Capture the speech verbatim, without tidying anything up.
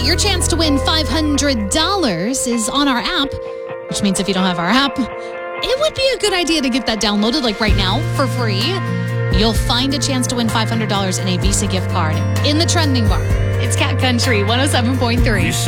your chance to win five hundred dollars is on our app, which means if you don't have our app, it would be a good idea to get that downloaded like right now for free. You'll find a chance to win five hundred dollars in a Visa gift card in the trending bar. It's Cat Country one oh seven point three.